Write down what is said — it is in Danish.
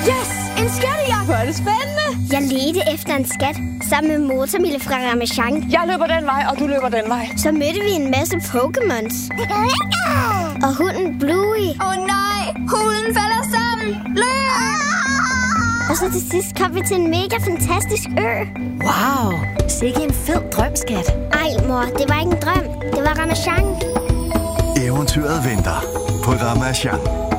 Yes! En skattejagt! Hvor er det spændende! Jeg ledte efter en skat sammen med Motormille fra Ramasjang. Jeg løber den vej, og du løber den vej. Så mødte vi en masse Pokémons. Og hunden Bluey. Nej, hunden falder sammen. Løb! Og så til sidst kom vi til en mega fantastisk ø. Wow, sikke en fed drømskat. Ej, mor, det var ikke en drøm. Det var Ramasjang. Eventyret venter på Ramasjang.